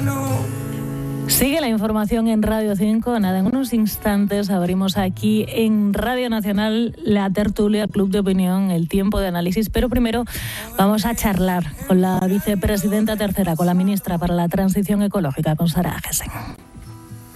Sigue la información en Radio 5. Nada, en unos instantes abrimos aquí en Radio Nacional la tertulia Club de Opinión, el tiempo de análisis. Pero primero vamos a charlar con la vicepresidenta tercera, con la ministra para la Transición Ecológica, con Sara Agesen.